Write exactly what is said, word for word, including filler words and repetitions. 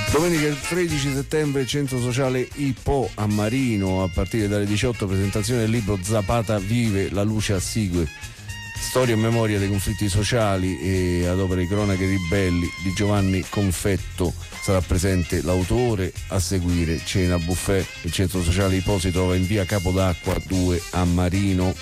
Domenica il tredici settembre, Centro Sociale Ipo a Marino, a partire dalle diciotto, presentazione del libro Zapata vive, la luce assegue, storia e memoria dei conflitti sociali e ad opera di cronache ribelli di Giovanni Confetto. Sarà presente l'autore, a seguire cena, buffet. Il Centro Sociale Ipo si trova in via Capodacqua due a Marino.